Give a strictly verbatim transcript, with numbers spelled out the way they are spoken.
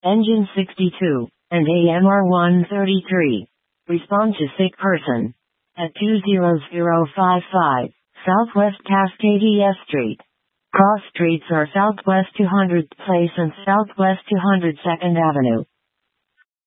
Engine sixty-two, and A M R one thirty-three. Respond to sick person. At two zero zero five five, Southwest Cascadia Street. Cross streets are Southwest two hundredth Place and Southwest two hundred second Avenue.